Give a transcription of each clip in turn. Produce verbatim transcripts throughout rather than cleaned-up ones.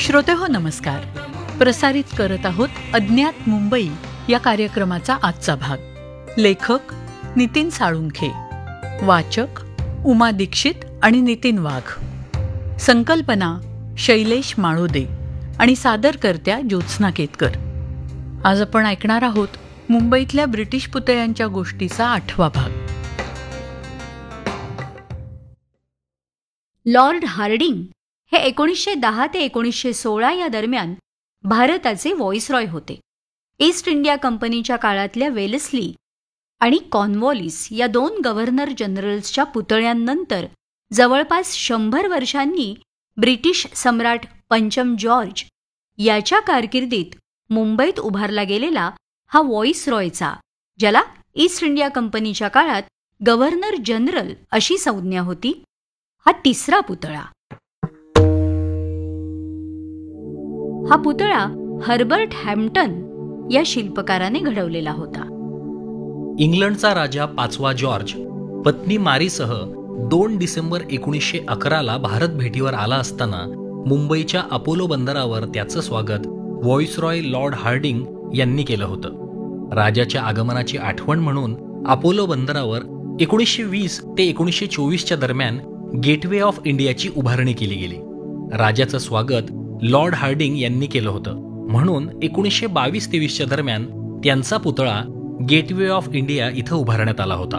श्रोतेहो नमस्कार. प्रसारित करत आहोत अज्ञात मुंबई या कार्यक्रमाचा आजचा भाग. लेखक नितीन साळुंखे, वाचक उमा दीक्षित आणि नितीन वाघ, संकल्पना शैलेश माळोदे आणि सादरकर्त्या ज्योत्स्ना केतकर. आज आपण ऐकणार आहोत मुंबईतल्या ब्रिटिश पुतळ्यांच्या गोष्टीचा आठवा भाग. लॉर्ड हार्डिंग हे एकोणीसशे दहा ते एकोणीसशे सोळा या दरम्यान भारताचे व्हॉइसरॉय होते. ईस्ट इंडिया कंपनीच्या काळातल्या वेलेस्ली आणि कॉर्नवॉलिस या दोन गव्हर्नर जनरल्सच्या पुतळ्यांनंतर जवळपास शंभर वर्षांनी ब्रिटिश सम्राट पंचम जॉर्ज याच्या कारकिर्दीत मुंबईत उभारला गेलेला हा व्हॉइसरॉयचा, ज्याला ईस्ट इंडिया कंपनीच्या काळात गव्हर्नर जनरल अशी संज्ञा होती, हा तिसरा पुतळा. हा पुतळा हर्बर्ट हॅम्प्टन या शिल्पकाराने घडवलेला होता. इंग्लंडचा राजा पाचवा जॉर्ज पत्नी मारीसह दोन डिसेंबर एकोणीसशे अकराला भारत भेटीवर आला असताना मुंबईच्या अपोलो बंदरावर त्याचं स्वागत व्हॉइसरॉय लॉर्ड हार्डिंग यांनी केलं होतं. राजाच्या आगमनाची आठवण म्हणून अपोलो बंदरावर एकोणीसशे वीस ते एकोणीसशे चोवीसच्या दरम्यान गेटवे ऑफ इंडियाची उभारणी केली गेली. राजाचं स्वागत लॉर्ड हार्डिंग यांनी केलं होतं, म्हणून एकोणीसशे बावीस तेवीसच्या दरम्यान त्यांचा पुतळा गेटवे ऑफ इंडिया इथं उभारण्यात आला होता.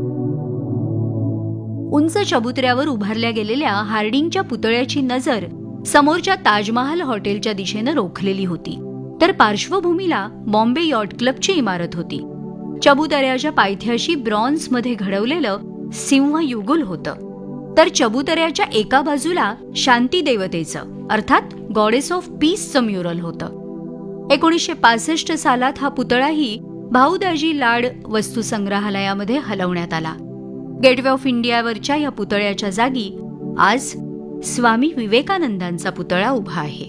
उंच चबुतऱ्यावर उभारल्या गेलेल्या हार्डिंगच्या पुतळ्याची नजर समोरच्या ताजमहाल हॉटेलच्या दिशेनं रोखलेली होती, तर पार्श्वभूमीला बॉम्बे यॉट क्लबची इमारत होती. चबुतऱ्याच्या पायथ्याशी ब्रॉन्झमध्ये घडवलेलं सिंह युगुल होतं, तर चबुतऱ्याच्या एका बाजूला शांती देवतेचं अर्थात गॉडेस ऑफ पीसचं म्युरल होतं. एकोणीसशे पासष्ट सालात हा पुतळाही भाऊदाजी लाड वस्तुसंग्रहालयामध्ये हलवण्यात आला. गेटवे ऑफ इंडियावरच्या या पुतळ्याच्या जागी आज स्वामी विवेकानंदांचा पुतळा उभा आहे.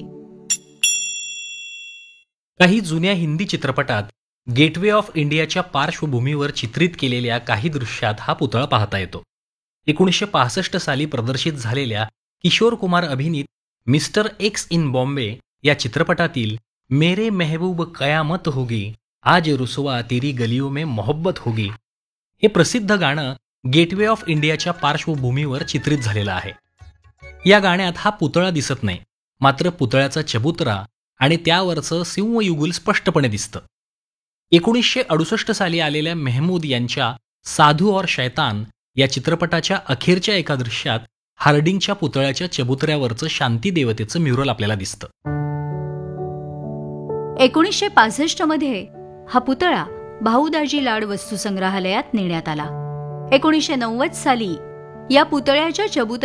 काही जुन्या हिंदी चित्रपटात गेटवे ऑफ इंडियाच्या पार्श्वभूमीवर चित्रित केलेल्या काही दृश्यात हा पुतळा पाहता येतो. एकोणीसशे पासष्ट साली प्रदर्शित झालेल्या किशोर कुमार अभिनीत मिस्टर एक्स इन बॉम्बे या चित्रपटातील मेरे महबूब कयामत होगी आज रुसवा तेरी गलियों में मोहब्बत होगी हे प्रसिद्ध गाणं गेटवे ऑफ इंडियाच्या पार्श्वभूमीवर चित्रित झालेलं आहे. या गाण्यात हा पुतळा दिसत नाही, मात्र पुतळ्याचा चबुतरा आणि त्यावरचं सिंहयुगुल स्पष्टपणे दिसतं. एकोणीसशे अडुसष्ट साली आलेल्या मेहमूद यांच्या साधू और शैतान या चित्रपटाच्या अखेरच्या एका दृश्यात हार्डिंगच्या पुतळ्याच्या चबुतऱ्यावरचं शांती देवतेचं म्युरल आपल्याला दिसतं. एकोणीसशे पासष्ट मध्ये हा पुतळा भाऊदाजी लाड वस्तुसंग्रहालयात नेण्यात आला. एकोणीसशे नव्वद साली या पुतळ्याच्या चबुतऱ्या